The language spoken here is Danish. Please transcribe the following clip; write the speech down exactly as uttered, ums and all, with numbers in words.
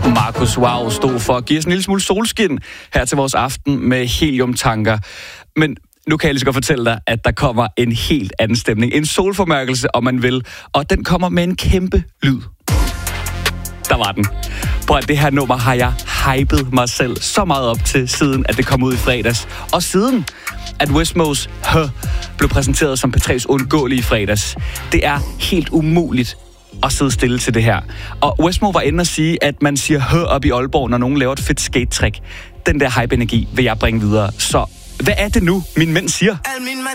Marcus Wow stod for at give os en lille smule solskin her til vores aften med heliumtanker. Men nu kan jeg lige så godt fortælle dig, at der kommer en helt anden stemning. En solformørkelse, om man vil. Og den kommer med en kæmpe lyd. Der var den. Prøv at det her nummer har jeg hypet mig selv så meget op til, siden at det kom ud i fredags. Og siden at Westmos H blev præsenteret som P tre's undgåelige i fredags. Det er helt umuligt at sidde stille til det her. Og Westmo var inde og sige, at man siger H op i Aalborg, når nogen laver et fedt skate-trick. Den der hype-energi vil jeg bringe videre. Så hvad er det nu, mine mænd siger?